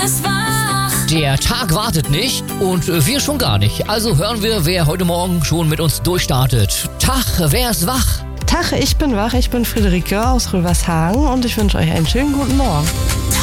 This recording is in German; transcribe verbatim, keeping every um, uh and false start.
ist wach. Der Tag wartet nicht und wir schon gar nicht. Also hören wir, wer heute Morgen schon mit uns durchstartet. Tag, wer ist wach? Tag, ich bin wach, ich bin Friederike aus Rövershagen und ich wünsche euch einen schönen guten Morgen.